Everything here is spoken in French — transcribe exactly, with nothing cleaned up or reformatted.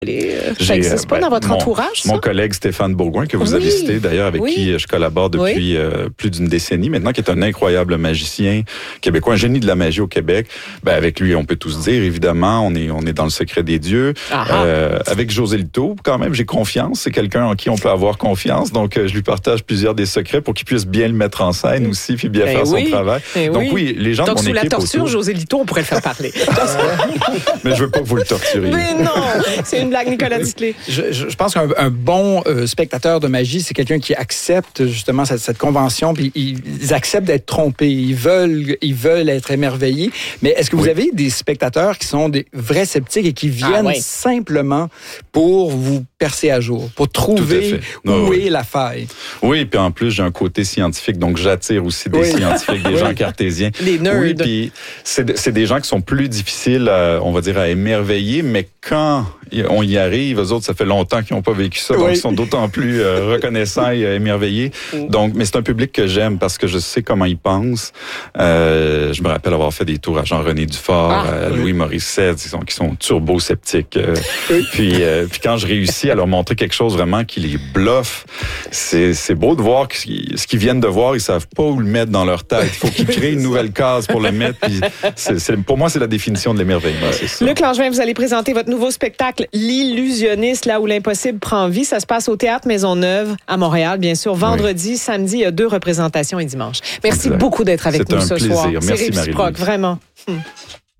Les, euh, ça n'existe pas ben, dans votre mon, entourage, ça? Mon collègue Stéphane Bourgoin, que vous oui. avez cité d'ailleurs, avec oui. qui je collabore depuis oui. euh, plus d'une décennie maintenant, qui est un incroyable magicien québécois, un génie de la magie au Québec. Ben, avec lui, on peut tout se dire, évidemment, on est, on est dans le secret des dieux. Euh, avec José Lito, quand même, j'ai confiance. C'est quelqu'un en qui on peut avoir confiance. Donc, euh, je lui partage plusieurs des secrets pour qu'il puisse bien le mettre en scène mmh. aussi, puis bien ben faire oui. son travail. Ben Donc oui, les gens Donc, de mon sous équipe la torture, autour... José Lito, on pourrait le faire parler. Mais je veux pas que vous le torturiez. Mais non, c'est une blague, Nicolas Duclé. Je, je pense qu'un un bon euh, spectateur de magie, c'est quelqu'un qui accepte justement cette, cette convention, puis ils, ils acceptent d'être trompés, ils veulent, ils veulent être émerveillés. Mais est-ce que vous oui. avez des spectateurs qui sont des vrais sceptiques et qui viennent ah, oui. simplement pour vous percer à jour, pour trouver où oh, est oui. la faille? Oui, puis en plus, j'ai un côté scientifique, donc j'attire aussi des oui. scientifiques, des oui. gens cartésiens. Les nerds. Oui, puis c'est, c'est des gens qui sont plus difficiles, à, on va dire, à émerveiller, mais quand on y arrive, eux autres, ça fait longtemps qu'ils n'ont pas vécu ça, donc oui. ils sont d'autant plus euh, reconnaissants et euh, émerveillés. Donc, mais c'est un public que j'aime parce que je sais comment ils pensent. Euh, je me rappelle avoir fait des tours à Jean-René Dufort, ah, à Louis oui. Morissette, qui sont, qui sont turbo-sceptiques. Euh, oui. puis, euh, puis quand je réussis à leur montrer quelque chose vraiment qui les bluffe, c'est, c'est beau de voir que ce qu'ils viennent de voir, ils savent pas où le mettre dans leur tête. Il faut qu'ils créent une nouvelle case pour le mettre. Puis c'est, c'est, pour moi, c'est la définition de l'émerveillement. C'est ça. Luc Langevin, vous allez présenter votre nouveau spectacle L'illusionniste, là où l'impossible prend vie. Ça se passe au Théâtre Maisonneuve à Montréal, bien sûr. Vendredi, oui. samedi, il y a deux représentations et dimanche. Merci exact. beaucoup d'être avec c'est nous un ce plaisir. soir. Merci, C'est réciproque, Marie-Louise. vraiment. Hum.